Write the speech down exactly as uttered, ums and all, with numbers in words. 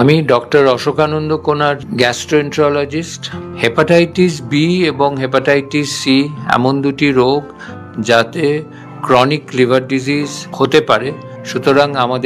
আমি ডক্টর অশোকানন্দ কোনার, gastroenterologist. Hepatitis B এবং হেপাটাইটিস সি এমন দুটি রোগ যাতে ক্রনিক লিভার ডিজিজ হতে পারে, সুতরাং আমাদের